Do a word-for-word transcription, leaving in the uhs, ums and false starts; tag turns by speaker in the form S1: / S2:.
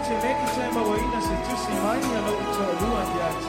S1: Che ne che c'è ma vuoi na se tu sei mai a lo so lui